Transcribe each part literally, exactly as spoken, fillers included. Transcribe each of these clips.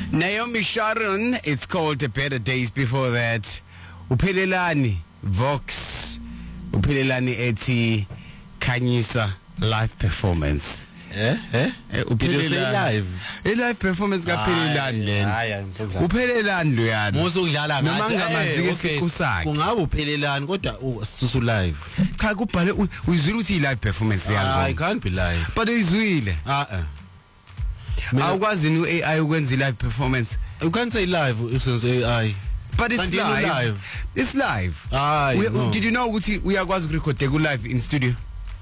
Naomi Sharon, it's called Better Days. Before that, Uphelelani, Vox, Uphelelani eti Khanyisa live performance. Eh eh Uphelelani live. E live performance kaPhelelani lena. Hayi ngizokudlala. Uphelelani lo yana. Musu ukudlala ngathi noma ngamazike sikusakhe. Kungabe uphelelani kodwa ususu live. Cha kubhale uyizwile ukuthi i live performance yakho. I can't be live. But uyizwile. Ah eh. Awukwazi no A I ukwenza live performance. You can't say live since A I. But it's live. live. It's live. Ah, no. Did you know ukuthi uyakwazi ukurecord ku live in studio?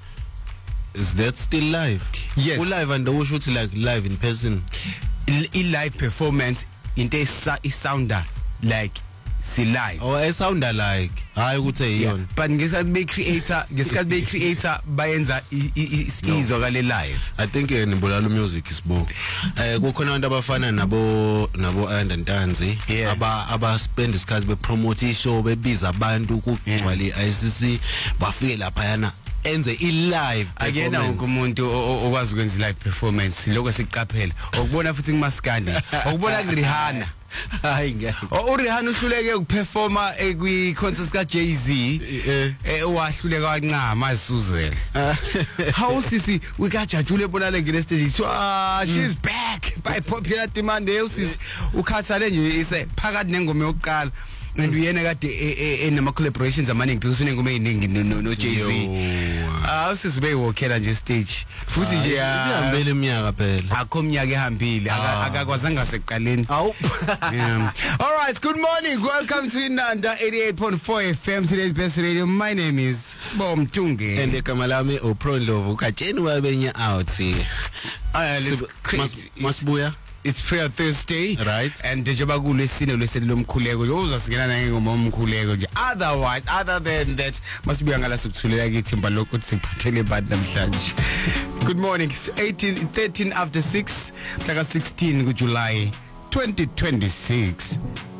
Is that still live? Yes. Ku live and we shoot like live in person. In live performance into is sounder like si live. Oh, I sound like hayi ukuthi yona. But ngesikhathi be creator, ngesikhathi be creator bayenza izwakale live. I think in Bulalo music is bo. Eh kukhona abantu abafana nabo nabo Anda Ntanzi aba aba spend isikhathi be promote show bebiza abantu ukugcwala I C C bafike lapha yana enze I live akena wonke umuntu okwazi ukwenza live performance lokho siqaphela ukubona futhi kumaskandi ukubona ku Rihanna hayi ngeke o Rihanna uhluleke ukuperforma ekwi concert ka Jay-Z eh wahluleka kancama isuzela how sisi we got Jajule bonale ngene stage ah she's back by popular demand usisi ukhathale nje ise phakathi nengoma yokuqala and uyena kade enama collaborations amaningi because unengoma eziningi no Jay-Z ah usizwe wokhela nje stage futhi nje ihambele iminyaka phela akho iminyaka ehambile akakwazanga seqaleni awu all right, good morning, welcome to Inanda eighty-eight point four F M, today's best radio. My name is Sibom Tunge and igama lami uProndlovu katsheni wabenya out here uh, masbuya. It's Prayer Thursday, right? And njengoba kulesine leselo lomkhuleko uzasingena naye ngoma omkhuleko nje. Otherwise, other than that, must be angala sokuthulela kithi imba lokho siphathele bad namhlanje. Good morning. It's eighteen thirteen after six, mhla ka sixteen ku July twenty twenty-six.